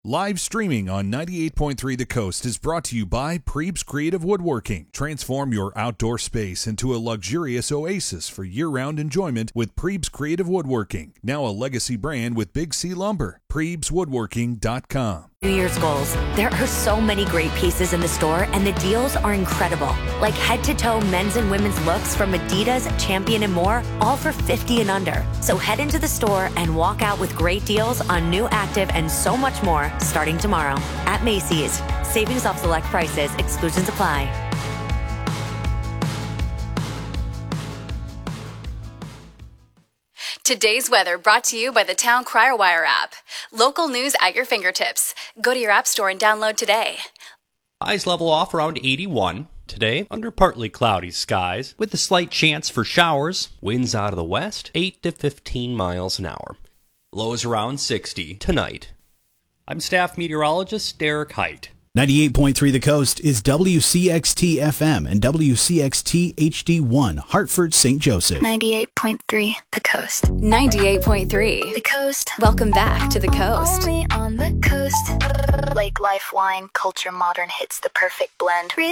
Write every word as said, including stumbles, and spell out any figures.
Live streaming on ninety-eight point three The Coast is brought to you by Prebes Creative Woodworking. Transform your outdoor space into a luxurious oasis for year-round enjoyment with Prebes Creative Woodworking, now a legacy brand with Big C Lumber. Prebes Woodworking dot com. New Year's goals. There are so many great pieces in the store, and the deals are incredible. Like head-to-toe men's and women's looks from Adidas, Champion, and more, all for fifty and under. So head into the store and walk out with great deals on new, active, and so much more starting tomorrow at Macy's. Savings off select prices. Exclusions apply. Today's weather brought to you by the Town Crier Wire app. Local news at your fingertips. Go to your app store and download today. Highs level off around eighty-one. Today, under partly cloudy skies, with a slight chance for showers. Winds out of the west, eight to fifteen miles an hour. Lows around sixty tonight. I'm staff meteorologist Derek Height. ninety-eight point three The Coast is W C X T F M and W C X T H D one, Hartford, Saint Joseph. ninety-eight point three The Coast. ninety-eight point three The Coast. Welcome back to The Coast. Only on the coast. Lake Life Wine, culture modern hits the perfect blend.